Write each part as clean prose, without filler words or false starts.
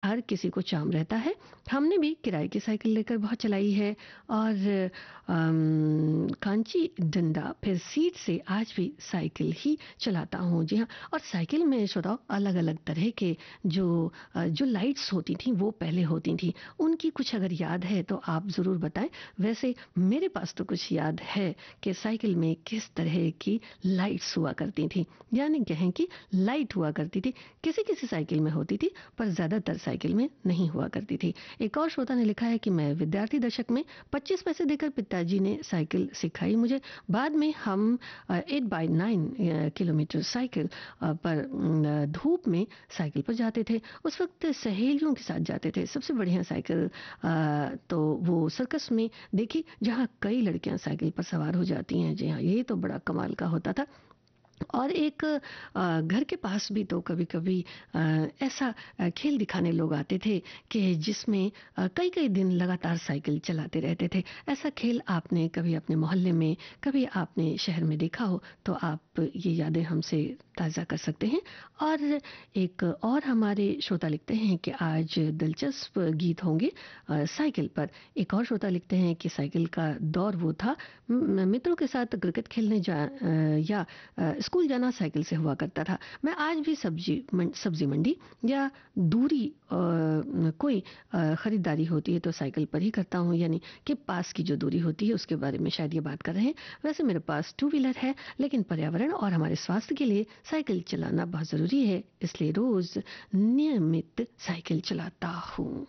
हर किसी को चार्म रहता है। हमने भी किराए की साइकिल लेकर बहुत चलाई है और कांची डंडा फिर सीट से आज भी साइकिल ही चलाता हूँ। जी हाँ, और साइकिल में श्रोताओ अलग-अलग तरह के जो लाइट्स होती थी वो पहले होती थी, उनकी कुछ अगर याद है तो आप ज़रूर बताएं। वैसे मेरे पास तो कुछ याद है कि साइकिल में किस तरह की लाइट्स हुआ करती थी, यानी कहें कि लाइट हुआ करती थी। किसी किसी साइकिल में होती थी पर ज़्यादातर साइकिल में नहीं हुआ करती थी। एक और श्रोता ने लिखा है कि मैं विद्यार्थी दशक में 25 पैसे देकर पिताजी ने साइकिल सिखाई मुझे। बाद में हम 8x9 किलोमीटर साइकिल पर धूप में साइकिल पर जाते थे। उस वक्त सहेलियों के साथ जाते थे। सबसे बढ़िया साइकिल तो वो सर्कस में देखी जहाँ कई लड़कियां साइकिल पर सवार हो जाती हैं। जी हाँ, ये तो बड़ा कमाल का होता था। और एक घर के पास भी तो कभी-कभी ऐसा खेल दिखाने लोग आते थे कि जिसमें कई-कई दिन लगातार साइकिल चलाते रहते थे। ऐसा खेल आपने कभी अपने मोहल्ले में, कभी आपने शहर में देखा हो तो आप ये यादें हमसे ताज़ा कर सकते हैं। और एक और हमारे श्रोता लिखते हैं कि आज दिलचस्प गीत होंगे साइकिल पर। एक और श्रोता लिखते हैं कि साइकिल का दौर वो था मित्रों के साथ क्रिकेट खेलने या स्कूल जाना साइकिल से हुआ करता था। मैं आज भी सब्जी मंडी या दूरी कोई खरीदारी होती है तो साइकिल पर ही करता हूँ, यानी कि पास की जो दूरी होती है उसके बारे में शायद ये बात कर रहे हैं। वैसे मेरे पास टू व्हीलर है लेकिन पर्यावरण और हमारे स्वास्थ्य के लिए साइकिल चलाना बहुत ज़रूरी है, इसलिए रोज़ नियमित साइकिल चलाता हूँ।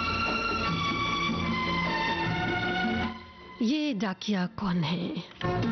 ये डाकिया कौन है?